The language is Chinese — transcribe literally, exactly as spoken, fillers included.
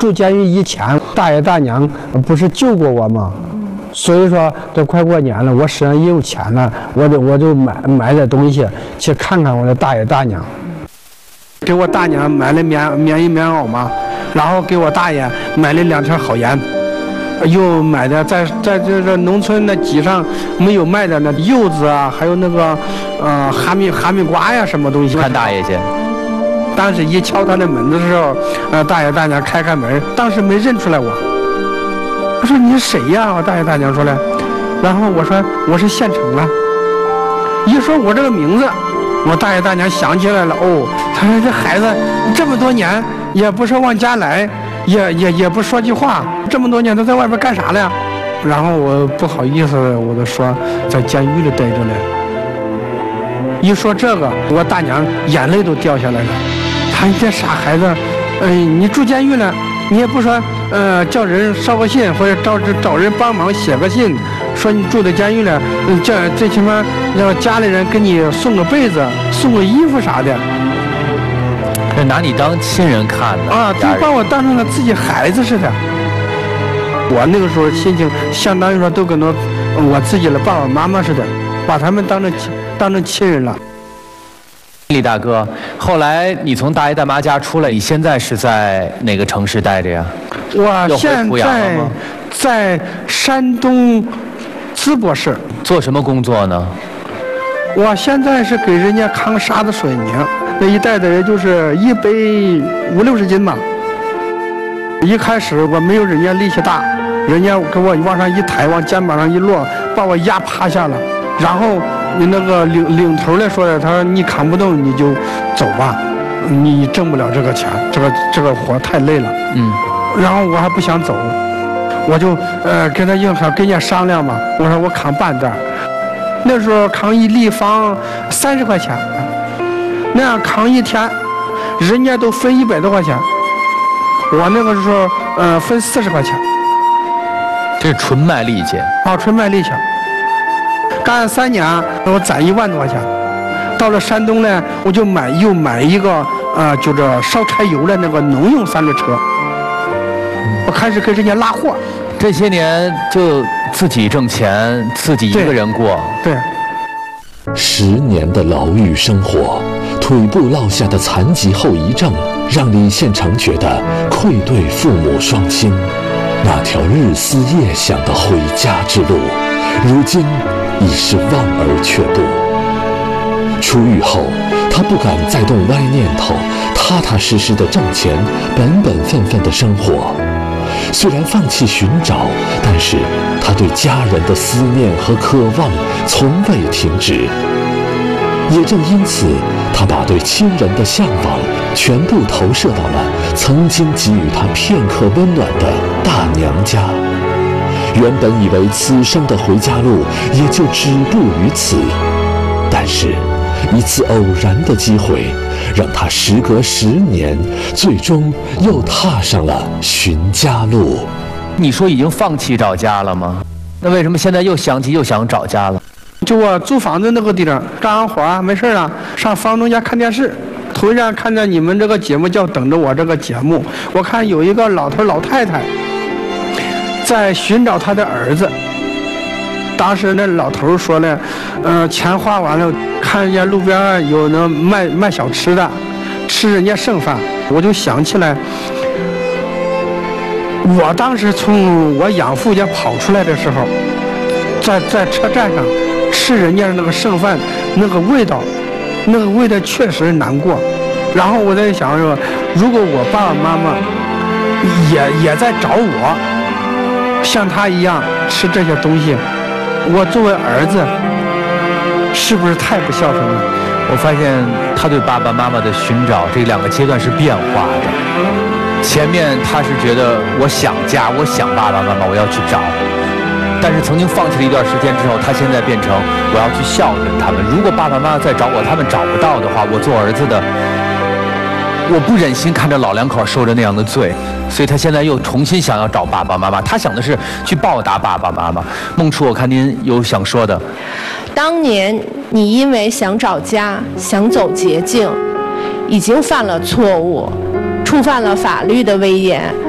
住监狱以前，大爷大娘不是救过我吗？所以说都快过年了，我身上也有钱了，我就我就买买点东西去看看我的大爷大娘。给我大娘买了棉棉衣棉袄嘛，然后给我大爷买了两条好烟，又买的在在这个农村那集上没有卖的那柚子啊，还有那个呃哈密哈密瓜呀什么东西。 看大爷去。 当时一敲他的门的时候，呃大爷大娘开开门，当时没认出来我。我说你是谁呀？我大爷大娘说了，然后我说我是县城了。一说我这个名字，我大爷大娘想起来了。哦，他说这孩子这么多年也不说往家来，也也也不说句话，这么多年都在外边干啥了呀？然后我不好意思，我就说在监狱里待着呢。一说这个，我大娘眼泪都掉下来了。他这傻孩子，哎，你住监狱了，你也不说，呃，叫人捎个信，或者找找人帮忙写个信，说你住在监狱了，嗯，这最起码让家里人给你送个被子、送个衣服啥的。 这拿你当亲人看的啊，就把我当成了自己孩子似的。我那个时候心情相当于说都跟我我自己的爸爸妈妈似的，把他们当成当成亲人了。 李大哥，后来你从大爷大妈家出来，你现在是在哪个城市待着呀？ 我现在在山东淄博市。 做什么工作呢？ 我现在是给人家扛沙子水泥，那一带的人就是一百五六十斤吧。一开始我没有人家力气大，人家给我往上一抬，往肩膀上一落，把我压趴下了。然后你那个领领头来说的，他说你扛不动你就走吧，你挣不了这个钱，这个这个活太累了。 嗯。 然后我还不想走，我就呃跟他硬说跟人家商量嘛，我说我扛半段。那时候扛一立方三十块钱，那样扛一天，人家都分一百多块钱，我那个时候呃分四十块钱。 这是纯卖力气啊，纯卖力气。干三年，我攒一万多块钱。到了山东呢，我就买又买一个呃，就这烧柴油的那个农用三轮车。我开始给人家拉货。 这些年就自己挣钱，自己一个人过。 对。对十年的牢狱生活，腿部落下的残疾后遗症，让李县城觉得愧对父母双亲。那条日思夜想的回家之路，如今已是望而却步。出狱后，他不敢再动歪念头，踏踏实实的挣钱，本本分分的生活。虽然放弃寻找，但是他对家人的思念和渴望从未停止。也正因此，他把对亲人的向往全部投射到了曾经给予他片刻温暖的大娘家。原本以为此生的回家路也就止步于此，但是一次偶然的机会，让他时隔十年，最终又踏上了寻家路。 你说已经放弃找家了吗？那为什么现在又想起又想找家了？ 就我租房子那个地方，干完活啊，没事了，上房东家看电视，突然看见你们这个节目叫等着我这个节目，我看有一个老头老太太在寻找他的儿子。当时那老头说了，呃，钱花完了，看人家路边有那卖卖小吃的，吃人家剩饭，我就想起来，我当时从我养父家跑出来的时候，在在车站上吃人家那个剩饭，那个味道，那个味道确实难过。然后我在想说，如果我爸爸妈妈也也在找我，像他一样吃这些东西，我作为儿子是不是太不孝顺了？ 我发现他对爸爸妈妈的寻找这两个阶段是变化的。前面他是觉得我想家，我想爸爸妈妈，我要去找。但是曾经放弃了一段时间之后，他现在变成我要去孝顺他们。如果爸爸妈妈再找我，他们找不到的话，我做儿子的，我不忍心看着老两口受着那样的罪，所以他现在又重新想要找爸爸妈妈。他想的是去报答爸爸妈妈。孟初，我看您有想说的。 当年你因为想找家，想走捷径，已经犯了错误，触犯了法律的威严。